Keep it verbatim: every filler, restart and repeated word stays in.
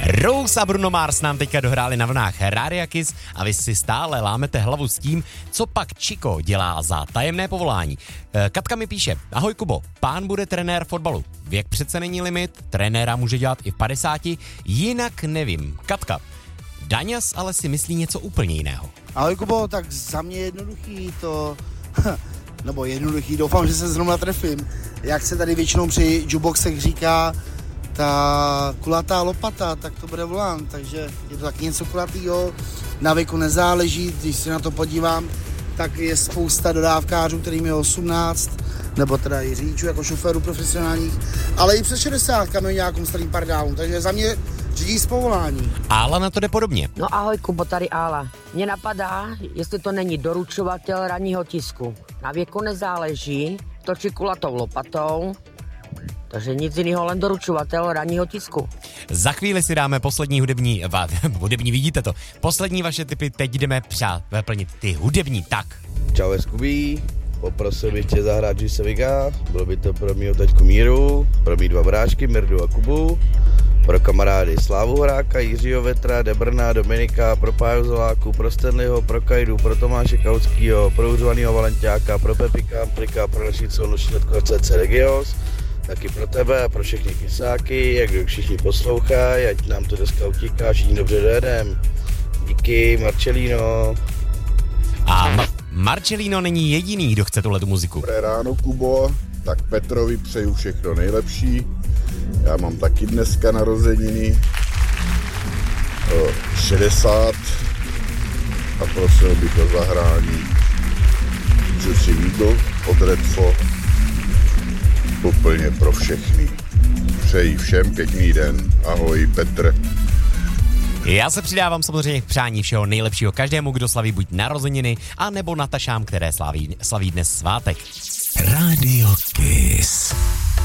Rose a Bruno Mars nám teďka dohráli na vlnách Rádia Kiss a vy si stále lámete hlavu s tím, co pak Chico dělá za tajemné povolání. Katka mi píše, ahoj Kubo, pán bude trenér fotbalu. Věk přece není limit, trenéra může dělat i v padesáti, jinak nevím. Katka, Daňas ale si myslí něco úplně jiného. Ahoj Kubo, tak za mě jednoduchý to, nebo jednoduchý, doufám, že se zrovna trefím. Jak se tady většinou při jukeboxech říká, ta kulatá lopata, tak to bude volant, takže je to tak něco kulatýho, na věku nezáleží, když se na to podívám, tak je spousta dodávkářů, kterým je osmnáct, nebo teda i řidičů jako šoférů profesionálních, ale i přes šedesát mají nějakou starým pardávu, takže za mě řídí z povolání. Ála na to jde podobně. No ahoj Kubo, tady Ála. Mně napadá, jestli to není doručovatel ranního tisku. Na věku nezáleží, točí kulatou lopatou, takže nic jiného, len doručovatel ranního tisku. Za chvíli si dáme poslední hudební, va, hudební, vidíte to, poslední vaše tipy, teď jdeme přát, vyplnit ty hudební, tak. Čau Skubí, poprosil bych tě zahrát G S Viga, bylo by to pro mýho teďku Míru, pro mý dva brášky, Mirdu a Kubu, pro kamarády Slávu Horáka, Jiřího Vetra, Debrna, Dominika, pro Páju Zoláku, pro Stanleyho, pro Kajdu, pro Tomáše Kauskýho, pro Uřvanýho Valenťáka, pro Pepika Amplika, pro naši celou C C Regios, taky pro tebe a pro všechny kysáky, jak všichni poslouchají, ať nám to dneska utíká, všichni dobře dojedem. Díky, Marcelino. A Ma- Marcelino není jediný, kdo chce tuhletu muziku. Dobré ráno, Kubo, tak Petrovi přeju všechno nejlepší. Já mám taky dneska narozeniny, šedesát, a prosil bych o zahrání Juicy Eagle od Redfo, úplně pro všechny. Přeji všem pěkný den. Ahoj, Petr. Já se přidávám samozřejmě k přání všeho nejlepšího každému, kdo slaví buď narozeniny, a nebo Natašám, které slaví, slaví dnes svátek. Radio Kiss.